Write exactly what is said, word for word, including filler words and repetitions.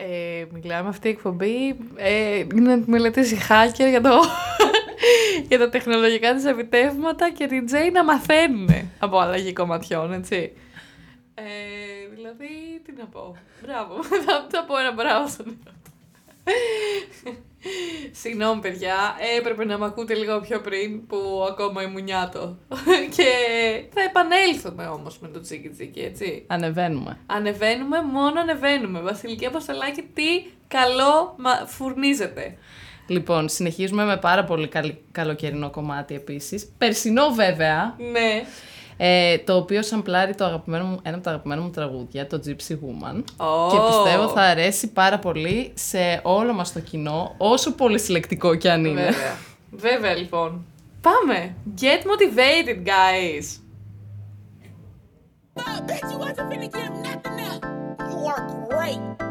Ε, μιλάμε αυτή η εκπομπή. Ε, είναι να μελετήσει hacker για, το, για τα τεχνολογικά της επιτεύγματα και την Τζέι να μαθαίνουν από αλλαγή κομματιών, έτσι. Ε, δηλαδή, τι να πω. Μπράβο. θα, θα πω ένα μπράβο στον εαυτό. Συγγνώμη, παιδιά. Έπρεπε να μ' ακούτε λίγο πιο πριν που ακόμα ήμουν νιάτο. Και θα επανέλθουμε όμως με το τσίκι τσίκι, έτσι. Ανεβαίνουμε. Ανεβαίνουμε, μόνο ανεβαίνουμε. Βασιλική Αποστολάκη, τι καλό μα φουρνίζεται. Λοιπόν, συνεχίζουμε με πάρα πολύ καλ... καλοκαιρινό κομμάτι επίσης. Περσινό βέβαια. Ναι. Ε, το οποίο σαμπλάρει το αγαπημένο μου, ένα από τα αγαπημένα μου τραγούδια, το Gypsy Woman. Oh. Και πιστεύω θα αρέσει πάρα πολύ σε όλο μας το κοινό, όσο πολύ συλλεκτικό κι αν είναι. Βέβαια. Βέβαια, λοιπόν. Πάμε! Get motivated, guys! Oh, bitch, you wasn't finna give nothing up. You are great.